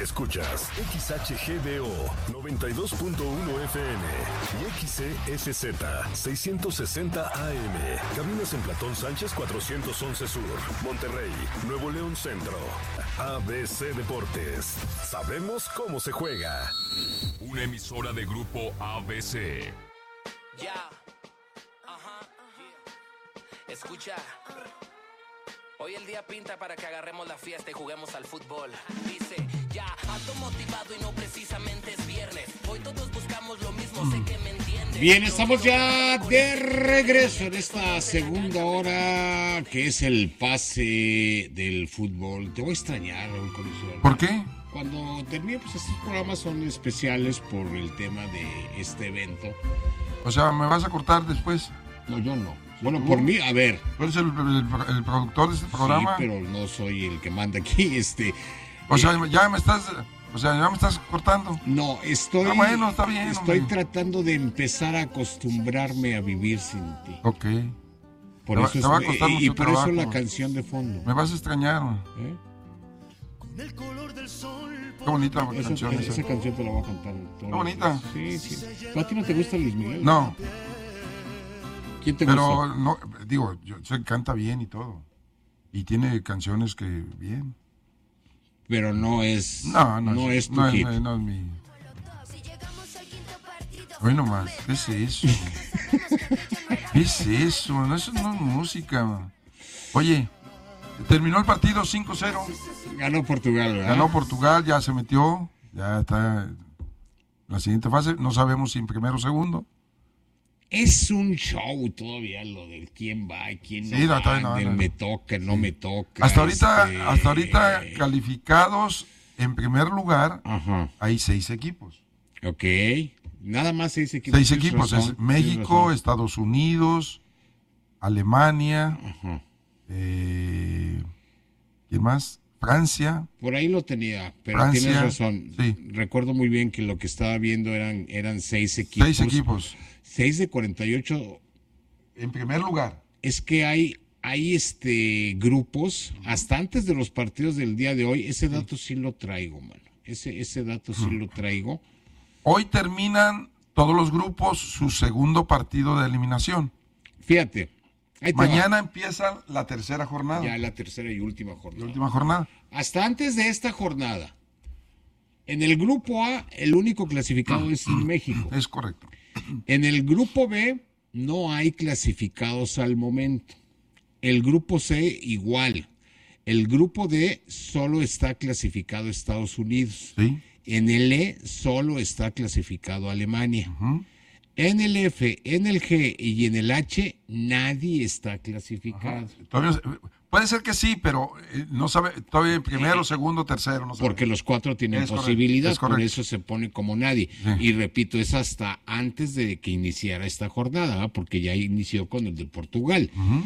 Escuchas XHGDO 92.1 FM y XESZ 660 AM. Caminas en Platón Sánchez 411 Sur, Monterrey, Nuevo León Centro. ABC Deportes. Sabemos cómo se juega. Una emisora de grupo ABC. Ya. Ajá. Escucha. Hoy el día pinta para que agarremos la fiesta y juguemos al fútbol. Dice, ya, ando motivado y no precisamente es viernes. Hoy todos buscamos lo mismo, sé que me entiendes. Bien, estamos ya de regreso en esta segunda hora, que es el pase del fútbol. Te voy a extrañar, Raúl Coliseo. ¿Por qué? Cuando termine, pues estos programas son especiales por el tema de este evento. O sea, ¿me vas a cortar después? No, yo no. Bueno, por mí, a ver. ¿Tú eres el productor de este programa? Sí, pero no soy el que manda aquí, O sea, ya me estás cortando. No, estoy... bueno, está bien. Estoy hombre. tratando de empezar a acostumbrarme a vivir sin ti. Ok. Por Te eso va a costar mucho por trabajo. eso la canción de fondo. Me vas a extrañar. ¿Eh? Qué bonita canción esa. Esa canción te la voy a cantar. Qué bonita. Sí. ¿Pero a ti no te gusta Luis Miguel? No, ¿Quién te gusta? pero no, digo, canta bien y todo. Y tiene canciones que bien. Pero no es... No es tu hit. No es mi... Hoy nomás, ¿qué es eso? ¿Qué es eso? No, eso no es música. Man. Oye, terminó el partido 5-0. Ganó Portugal, ¿verdad? Ganó Portugal, ya se metió. Ya está en la siguiente fase. No sabemos si en primero o segundo. Es un show todavía lo del quién va y quién no Sí, va, no. del me toca, no me toca. Hasta ahorita calificados en primer lugar, Ajá. hay 6 equipos. Ok, nada más 6 equipos. 6 equipos, Tienes razón, es México, tienes razón. Estados Unidos, Alemania, Ajá. ¿quién más? Francia. Por ahí lo tenía, pero Francia, tienes razón. sí. Recuerdo muy bien que lo que estaba viendo eran 6 equipos. 6 equipos. 6 de 48. En primer lugar. Es que hay grupos, hasta antes de los partidos del día de hoy, ese dato sí lo traigo, mano. Ese dato sí lo traigo. Hoy terminan todos los grupos su segundo partido de eliminación. Fíjate. Ahí te Mañana va. empieza la tercera jornada. Ya la tercera y última jornada. La última jornada. Hasta antes de esta jornada, en el grupo A, el único clasificado es México. Es correcto. En el grupo B, no hay clasificados al momento. El grupo C, igual. El grupo D, solo está clasificado Estados Unidos. Sí. En el E, solo está clasificado Alemania. Ujú. En el F, en el G y en el H, nadie está clasificado. Todavía, puede ser que sí, pero no sabe, todavía primero, segundo, tercero, no sabe. Porque los 4 tienen Es correcto, posibilidad, es por correcto. eso se pone como nadie. Sí. Y repito, es hasta antes de que iniciara esta jornada, ¿verdad? Porque ya inició con el de Portugal. Ujú.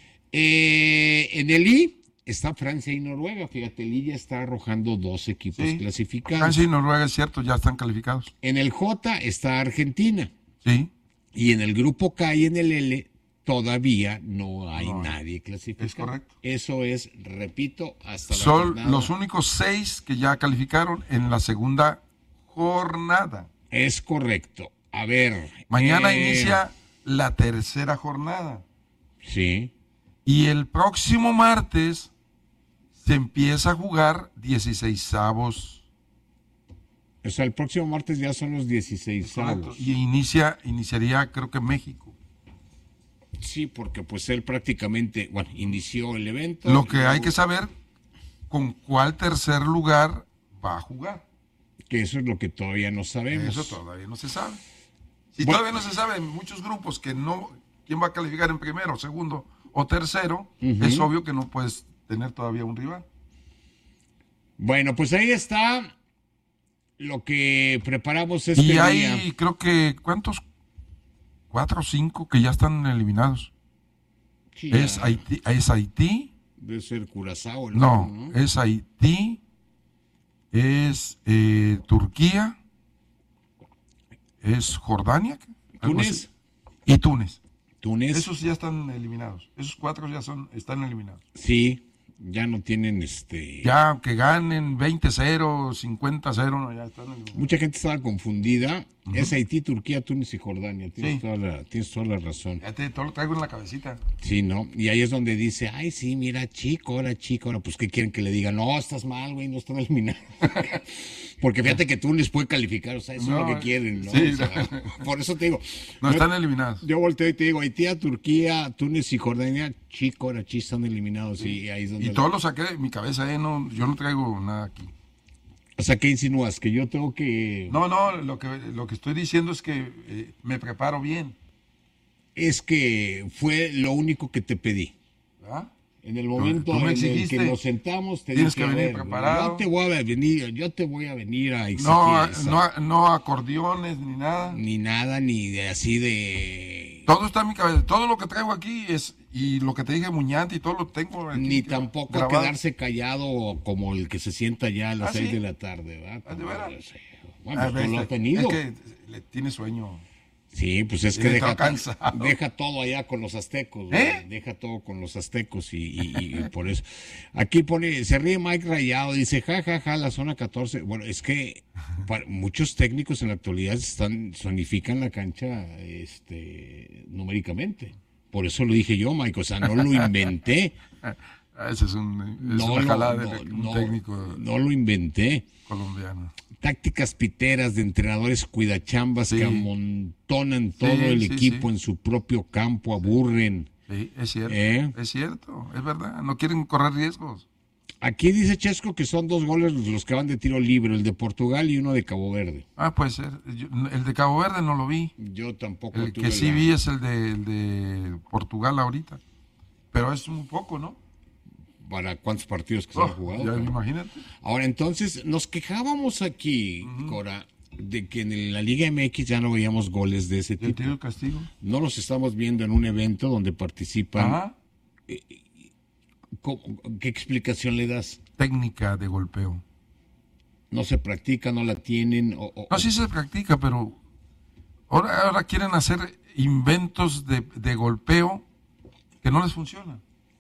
En el I está Francia y Noruega. Fíjate, el I ya está arrojando 2 equipos Sí. clasificados. Francia y Noruega, es cierto, ya están calificados. En el J está Argentina. Sí, Y en el grupo K y en el L todavía no hay nadie clasificado. es correcto. Eso es, repito, hasta la son jornada. los únicos 6 que ya calificaron en la segunda jornada. Es correcto. A ver. Mañana inicia la tercera jornada. Sí. Y el próximo martes se empieza a jugar 16avos. O sea, el próximo martes ya son los 16avos. Y iniciaría, creo que México. Sí, porque pues él prácticamente, bueno, inició el evento. Lo que hay que saber, con cuál tercer lugar va a jugar. Que eso es lo que todavía no sabemos. Eso todavía no se sabe. Si Bueno. todavía no se sabe en muchos grupos que no, quién va a calificar en primero, segundo o tercero, es obvio que no puedes tener todavía un rival. Bueno, pues ahí está lo que preparamos este Y día. hay, creo que, ¿cuántos? 4 o 5 que ya están eliminados. Sí, Es ya Haití, debe ser Curazao. no, es Haití, es Turquía, es Jordania, algo Túnez. así, y Túnez. Túnez. Esos ya están eliminados. Esos 4 ya están eliminados. Sí, Ya no tienen Ya, aunque ganen 20-0, 50-0, no, ya están Mucha gente estaba confundida. Es Haití, Turquía, Túnez y Jordania. Tienes, Sí. tienes toda la razón. Ya todo lo traigo en la cabecita. Sí, ¿no? Y ahí es donde dice, ay, sí, mira, chico, ahora, pues, ¿qué quieren que le diga? No, estás mal, güey, no están eliminados. Porque fíjate que Túnez puede calificar, o sea, eso es lo que quieren, ¿no? sí, O sea, por eso te digo. No están eliminados. Yo volteo y te digo, Haití, Turquía, Túnez y Jordania, chico, ahora, están eliminados. Y ahí es donde... Y todo lo saqué de mi cabeza, no, yo no traigo nada aquí. O sea, ¿qué insinúas? Que yo tengo que... No, lo que estoy diciendo es que me preparo bien. Es que fue lo único que te pedí. ¿Verdad? En el momento Tú me en el exigiste. que nos sentamos, te Tienes dije, que a venir ver, preparado. yo te voy a venir a exigir No, esa- no acordeones ni nada. ni nada, ni de así de... Todo está en mi cabeza. Todo lo que traigo aquí es, y lo que te dije, Muñante, y todo lo tengo aquí Ni tampoco grabado. quedarse callado como el que se sienta ya a las 6 ¿sí? de la tarde, ¿verdad? ¿Ah, de veras? Bueno, Ah, pues tú lo has es tenido. que le tiene sueño. Sí, pues es Y que de todo cansado. deja todo allá con los aztecos, ¿Eh? güey, deja todo con los aztecos y por eso. Aquí pone, se ríe Mike Rayado, dice, ja, la zona 14. Bueno, es que muchos técnicos en la actualidad zonifican la cancha numéricamente. Por eso lo dije yo, Mike, o sea, no lo inventé. Ese es una jalada de un técnico no lo inventé. colombiano. Tácticas piteras de entrenadores cuidachambas Sí. que amontonan todo Sí, el sí, equipo sí. en su propio campo, aburren. Sí, es cierto. ¿Eh? Es cierto, es verdad. No quieren correr riesgos. Aquí dice Chesco que son 2 goles los que van de tiro libre, el de Portugal y uno de Cabo Verde. Ah, puede ser. El de Cabo Verde no lo vi. Yo tampoco El tuve que sí la- vi es el de Portugal ahorita. Pero es un poco, ¿no? para cuántos partidos que se han jugado. Ya, imagínate. Ahora, entonces, nos quejábamos aquí, Cora, de que en la Liga MX ya no veíamos goles de ese El tipo. tiro de castigo. No los estamos viendo en un evento donde participan. Ajá. ¿Qué explicación le das? Técnica de golpeo. ¿No se practica, no la tienen? No, sí se practica, pero ahora quieren hacer inventos de golpeo que no les funcionan.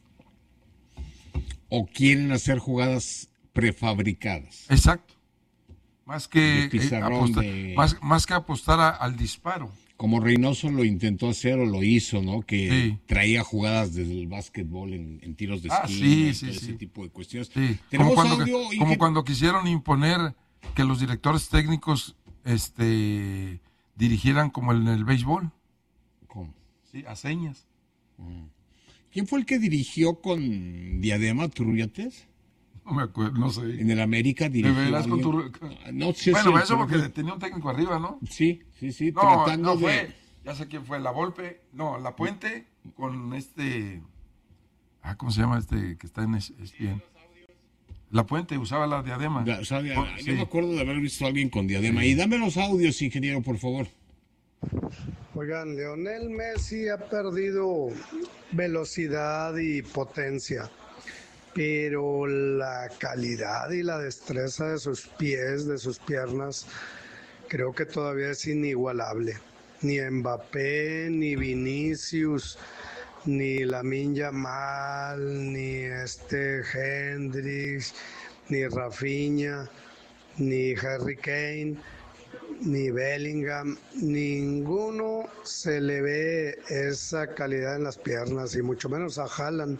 ¿O quieren hacer jugadas prefabricadas? Exacto. Más que De pizarrón, más que apostar al disparo. Como Reynoso lo intentó hacer o lo hizo, ¿no? Que Sí. traía jugadas desde el básquetbol en tiros de esquina, Sí, y sí, todo sí. ese tipo de cuestiones. Sí. Tenemos Como audio, cuando quisieron imponer que los directores técnicos dirigieran como en el béisbol. ¿Cómo? Sí, a señas. ¿Quién fue el que dirigió con Diadema Turriates? No me acuerdo, no sé. En el América ¿De dirigió. veras con alguien- tu... No sé Bueno, si eso porque tenía un técnico arriba, ¿no? Sí, No, tratando no de... fue. Ya sé quién fue. La Volpe. No, La Puente con ¿cómo se llama que está en ESPN? La Puente usaba la diadema. O sea, yo Sí. me acuerdo de haber visto a alguien con Diadema. Y dame los audios, ingeniero, por favor. Oigan, Lionel Messi ha perdido velocidad y potencia, pero la calidad y la destreza de sus pies, de sus piernas, creo que todavía es inigualable. Ni Mbappé, ni Vinicius, ni Lamine Yamal, ni Hendrix, ni Rafinha, ni Harry Kane, ni Bellingham, ninguno se le ve esa calidad en las piernas y mucho menos a Haaland.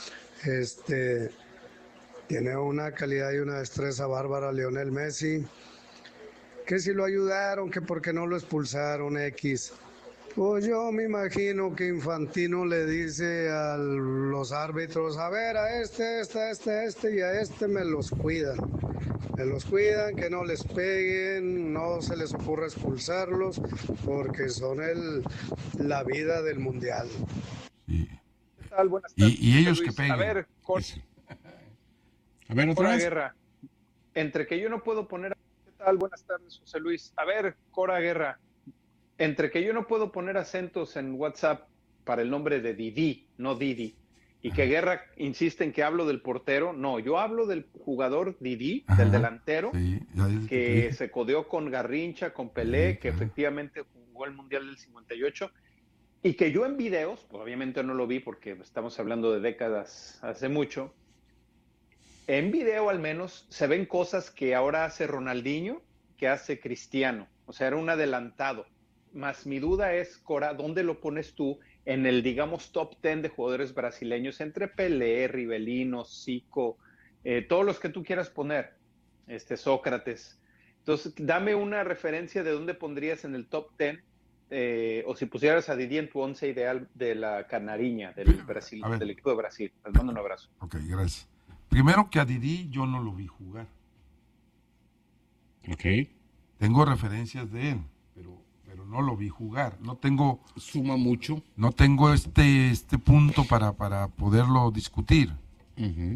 Tiene una calidad y una destreza bárbara Lionel Messi, que si lo ayudaron, que porque no lo expulsaron X. Pues yo me imagino que Infantino le dice a los árbitros, a ver, a este y a este me los cuidan. Me los cuidan, que no les peguen, no se les ocurra expulsarlos, porque son la vida del mundial. Sí. ¿Qué tal? Buenas tardes. Y ellos Luis. que peguen. A ver, A ver, otra Cora vez. Guerra. Entre que yo no puedo poner... ¿Qué tal? Buenas tardes, José Luis. A ver, Cora Guerra. Entre que yo no puedo poner acentos en WhatsApp para el nombre de Didi, no Didi, y que Guerra insiste en que hablo del portero, no, yo hablo del jugador Didi, Ajá. del delantero, Sí, ya es que se codeó con Garrincha, con Pelé, Sí, que claro. efectivamente jugó el Mundial del 58, y que yo en videos, pues obviamente no lo vi porque estamos hablando de décadas hace mucho, en video al menos se ven cosas que ahora hace Ronaldinho, que hace Cristiano. O sea, era un adelantado. Más mi duda es, Cora, ¿dónde lo pones tú en el, digamos, top 10 de jugadores brasileños entre Pelé, Rivelino, Zico, todos los que tú quieras poner, Sócrates? Entonces, dame una referencia de dónde pondrías en el top 10, o si pusieras a Didi en tu once ideal de la Canariña, del Brasil, del equipo de Brasil. Les mando un abrazo. Ok, gracias. Primero que a Didi yo no lo vi jugar. Ok. Tengo referencias de él, pero no lo vi jugar. No tengo... Suma mucho. No tengo este punto para poderlo discutir. Uh-huh.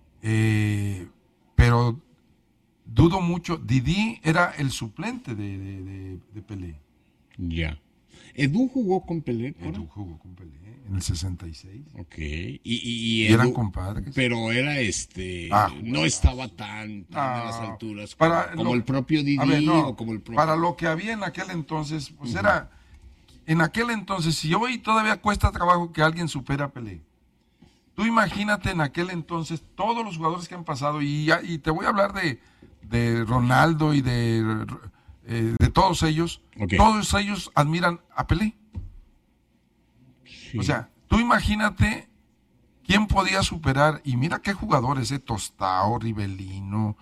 Pero dudo mucho. Didi era el suplente de Pelé. Ya. ¿Edu jugó con Pelé? Edu jugó con Pelé en el 66. Ok. Y Edu, eran compadres. Pero era no estaba tan a las alturas como el propio Didi o como el propio... Para lo que había en aquel entonces, pues era... En aquel entonces, si hoy todavía cuesta trabajo que alguien supera a Pelé. Tú imagínate en aquel entonces todos los jugadores que han pasado, y te voy a hablar de Ronaldo y de todos ellos. Okay. Todos ellos admiran a Pelé. Sí. O sea, tú imagínate quién podía superar, y mira qué jugadores, Tostao, Rivelino,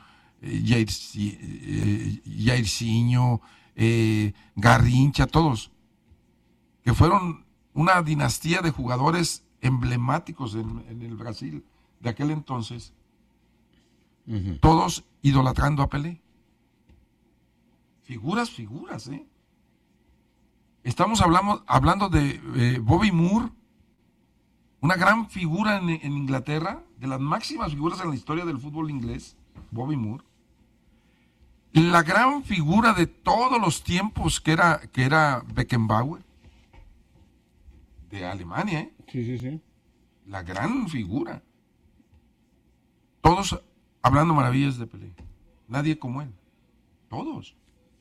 Jairzinho, Garrincha, todos, que fueron una dinastía de jugadores emblemáticos en el Brasil de aquel entonces, uh-huh. Todos idolatrando a Pelé. Figuras, Estamos hablando de Bobby Moore, una gran figura en Inglaterra, de las máximas figuras en la historia del fútbol inglés, Bobby Moore. La gran figura de todos los tiempos que era Beckenbauer, de Alemania, Sí. La gran figura. Todos hablando maravillas de Pelé. Nadie como él. Todos.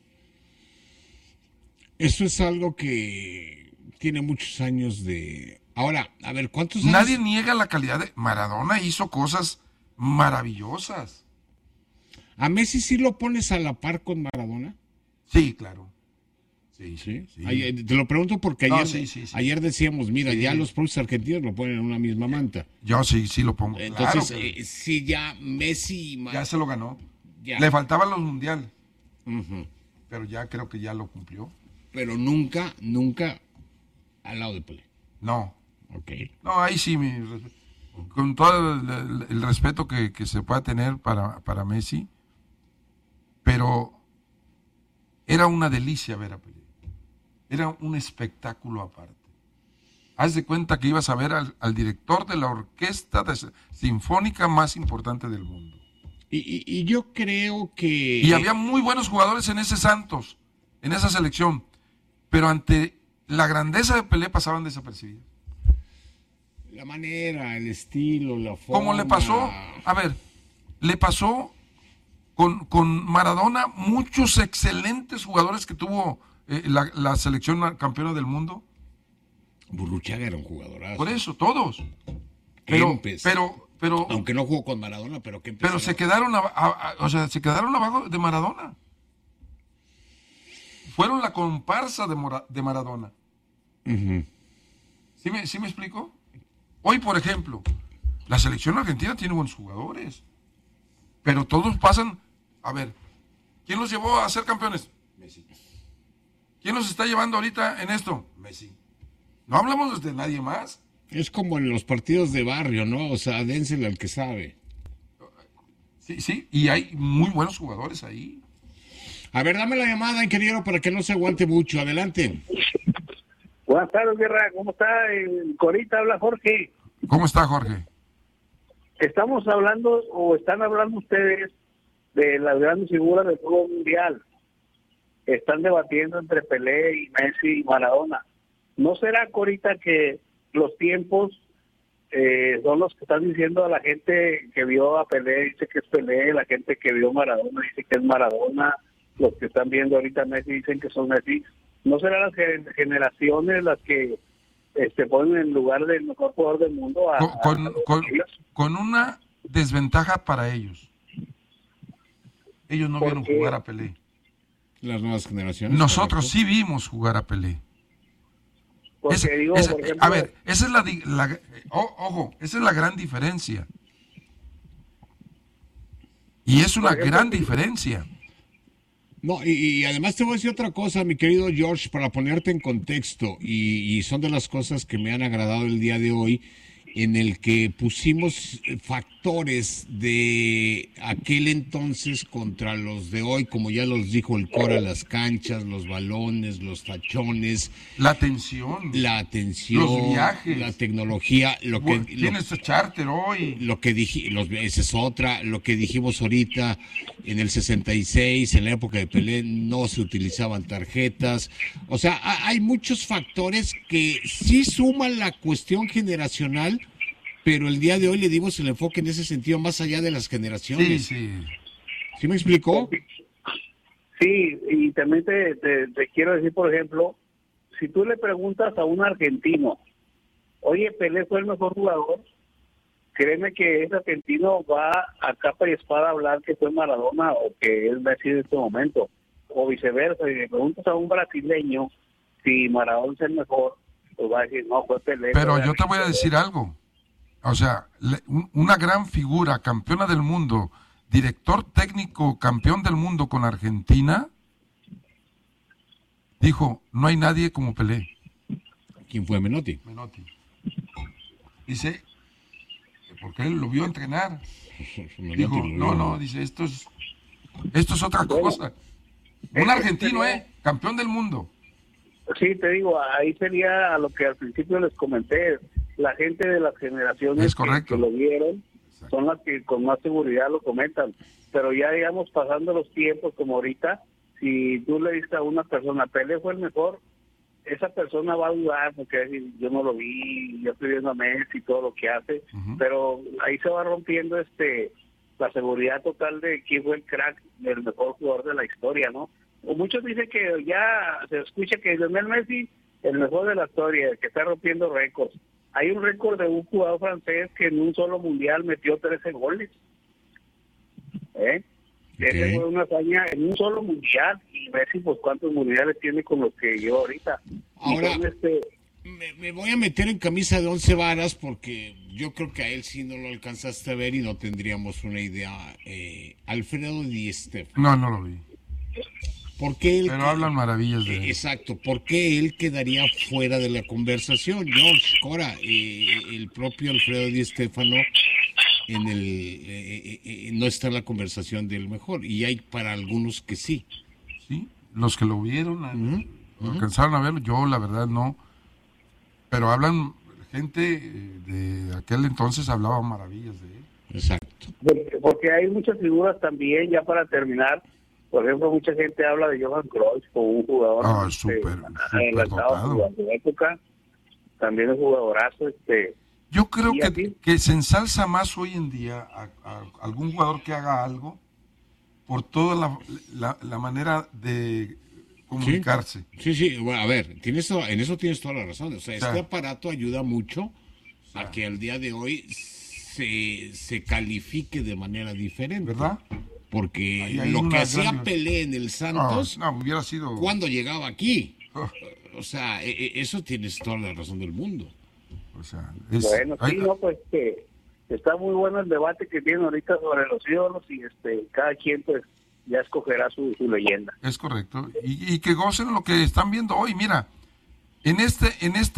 Eso es algo que tiene muchos años de... Ahora, a ver, ¿cuántos años? Nadie niega la calidad de... Maradona hizo cosas maravillosas. ¿A Messi sí lo pones a la par con Maradona? Sí, claro. Sí. Te lo pregunto porque ayer decíamos, mira, ya los propios argentinos lo ponen en una misma manta. Yo sí lo pongo. Entonces, claro, sí, ya Messi... Ya se lo ganó. Ya. Le faltaban los mundiales. Uh-huh. Pero ya creo que ya lo cumplió. Pero nunca al lado de Pelé. No. Ok. No, ahí sí, con todo el respeto que se pueda tener para Messi, pero era una delicia ver a Pelé. Era un espectáculo aparte. Haz de cuenta que ibas a ver al director de la orquesta sinfónica más importante del mundo. Y yo creo que... Y había muy buenos jugadores en ese Santos, en esa selección, pero ante la grandeza de Pelé pasaban desapercibidos. La manera, el estilo, la forma... Como le pasó, le pasó con Maradona, muchos excelentes jugadores que tuvo la selección campeona del mundo. Burruchaga era un jugadorazo. Por eso, todos. Pero aunque no jugó con Maradona, pero que pero se quedaron abajo de Maradona. Fueron la comparsa de Maradona. Uh-huh. ¿Sí me explico? Hoy, por ejemplo, la selección argentina tiene buenos jugadores, pero todos pasan. A ver, ¿quién los llevó a ser campeones? Messi. ¿Quién los está llevando ahorita en esto? Messi. No hablamos de nadie más. Es como en los partidos de barrio, ¿no? O sea, dénsele al que sabe. Sí, y hay muy buenos jugadores ahí. A ver, dame la llamada, ingeniero, para que no se aguante mucho. Adelante. Buenas tardes, Guerra. ¿Cómo está? Corita, habla Jorge. ¿Cómo está, Jorge? Estamos hablando, o están hablando ustedes, de las grandes figuras del fútbol mundial. Están debatiendo entre Pelé y Messi y Maradona. ¿No será, Corita, que los tiempos son los que están diciendo a la gente que vio a Pelé, dice que es Pelé, la gente que vio a Maradona dice que es Maradona, los que están viendo ahorita a Messi dicen que son Messi? ¿No serán las generaciones las que ponen en lugar del mejor jugador del mundo con una desventaja para ellos. Ellos no vieron qué? jugar a Pelé. Las nuevas generaciones. Nosotros correcto. sí vimos jugar a Pelé. Porque Esa- digo, esa- por ejemplo, a ver, esa es ojo, esa es la gran diferencia. Y es una Por ejemplo, gran sí. diferencia. No, y además te voy a decir otra cosa, mi querido George, para ponerte en contexto, y son de las cosas que me han agradado el día de hoy, en el que pusimos factores de aquel entonces contra los de hoy, como ya los dijo el Cora, las canchas, los balones, los tachones, La atención. la atención, Los viajes. la tecnología, lo que... Tienes charter hoy. Lo que esa es otra, lo que dijimos ahorita, en el 66, en la época de Pelé, no se utilizaban tarjetas. O sea, hay muchos factores que sí suman la cuestión generacional, pero el día de hoy le dimos el enfoque en ese sentido, más allá de las Sí, generaciones. sí. ¿Sí me explicó? Sí, y también te quiero decir, por ejemplo, si tú le preguntas a un argentino, oye, Pelé fue el mejor jugador, créeme que ese argentino va a capa y espada a hablar que fue Maradona o que es Messi en este momento, o viceversa. Si le preguntas a un brasileño si Maradona es el mejor, pues va a decir, no, fue Pelé. Pero fue yo te voy a decir algo. O sea, una gran figura, campeona del mundo, director técnico, campeón del mundo con Argentina, dijo, no hay nadie como Pelé. ¿Quién fue Menotti? Menotti. Dice, porque él lo vio entrenar. Menotti Dijo, lo vio. no, dice, esto es otra cosa. Un argentino, campeón del mundo. Sí, te digo, ahí sería a lo que al principio les comenté. La gente de las generaciones Es correcto. que lo vieron son las que con más seguridad lo comentan. Pero ya, digamos, pasando los tiempos como ahorita, si tú le dices a una persona, Pelé fue el mejor, esa persona va a dudar porque va a decir, yo no lo vi, yo estoy viendo a Messi y todo lo que hace. Ujú. Pero ahí se va rompiendo la seguridad total de quién fue el crack, el mejor jugador de la historia, ¿no? O muchos dicen que ya se escucha que Lionel Messi, el mejor de la historia, que está rompiendo récords. Hay un récord de un jugador francés que en un solo mundial metió 13 goles. Esa fue una hazaña en un solo mundial. Y Messi, pues, ¿cuántos mundiales tiene con los que lleva ahorita? Ahora, Entonces, me voy a meter en camisa de 11 varas porque yo creo que a él sí no lo alcanzaste a ver y no tendríamos una idea. Alfredo Di Stéfano. No lo vi. ¿Por qué él Pero hablan maravillas de él. Exacto, ¿por qué él quedaría fuera de la conversación? George, Cora, el propio Alfredo Di Stéfano no está en la conversación del mejor, y hay para algunos que sí. Sí, los que lo vieron, alcanzaron a verlo, yo la verdad no. Pero hablan, gente de aquel entonces hablaba maravillas de él. Exacto. porque hay muchas figuras también, ya para terminar. Por ejemplo, mucha gente habla de Johan Cruyff como un jugador Súper adelantado dotado. en su época. También un jugadorazo. Yo creo ¿Y a ti? que se ensalza más hoy en día a algún jugador que haga algo por toda la manera de comunicarse. Sí, bueno, a ver, en eso tienes toda la razón. O sea, Sí. este aparato ayuda mucho a que al día de hoy se califique de manera diferente. ¿Verdad? Porque Hay lo que una hacía gran- Pelé en el Santos, No, hubiera sido... cuando llegaba aquí, Oh, o sea, eso tienes toda la razón del mundo. o sea, Bueno, sí, no, pues está muy bueno el debate que tienen ahorita sobre los ídolos y cada quien pues ya escogerá su leyenda. es correcto. Y que gocen lo que están viendo hoy. Mira, en este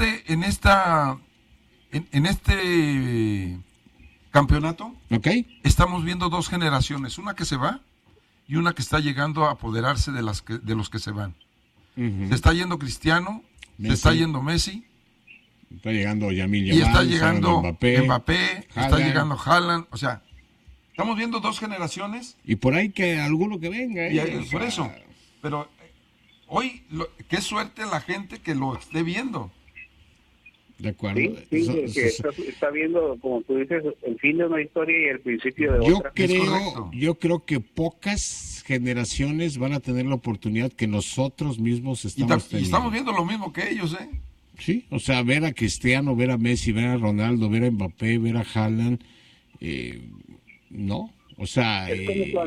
campeonato ¿Ok? estamos viendo dos generaciones, una que se va y una que está llegando a apoderarse de los que se van. Ujú. Se está yendo Cristiano, Messi. se está yendo Messi, Está llegando Yamil y está Yamal, llegando Mbappé, Mbappé, está Haaland. llegando Haaland. O sea, estamos viendo dos generaciones Y por ahí que alguno que venga. y O por sea, eso. Pero hoy, qué suerte la gente que lo esté viendo. De acuerdo. Sí, que está viendo, como tú dices, el fin de una historia y el principio de otra. correcto. Yo creo que pocas generaciones van a tener la oportunidad que nosotros mismos Y estamos teniendo. estamos viendo lo mismo que ellos, ¿eh? Sí, o sea, ver a Cristiano, ver a Messi, ver a Ronaldo, ver a Mbappé, ver a Haaland, ¿no? O sea... Es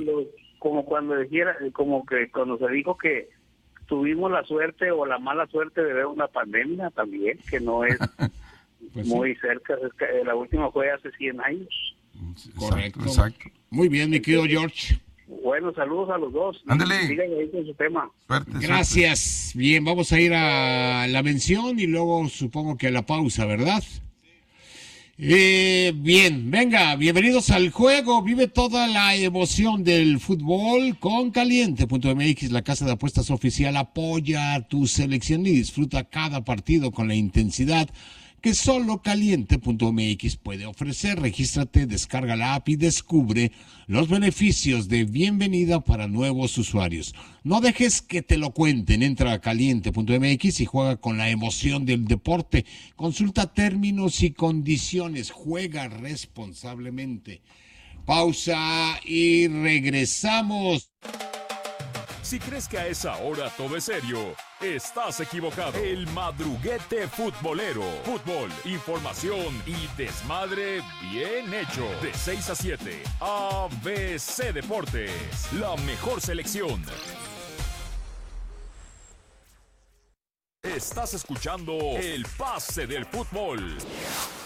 cuando se dijo que tuvimos la suerte o la mala suerte de ver una pandemia también, que no es pues muy cerca. Es que la última fue hace 100 años. Correcto. Exacto. Muy bien, mi querido George. Bueno, saludos a los dos. Ándale. Sigan ahí con su tema. Suerte, Gracias. Bien, vamos a ir a la mención y luego supongo que a la pausa, ¿verdad? Bien, venga, bienvenidos al juego. Vive toda la emoción del fútbol con Caliente.mx, la casa de apuestas oficial. Apoya a tu selección y disfruta cada partido con la intensidad que solo Caliente.mx puede ofrecer. Regístrate, descarga la app y descubre los beneficios de bienvenida para nuevos usuarios. No dejes que te lo cuenten. Entra a Caliente.mx y juega con la emoción del deporte. Consulta términos y condiciones. Juega responsablemente. Pausa y regresamos. Si crees que a esa hora todo es serio, estás equivocado. El madruguete futbolero. Fútbol, información y desmadre bien hecho. De 6 a 7, ABC Deportes. La mejor selección. Estás escuchando el pase del fútbol.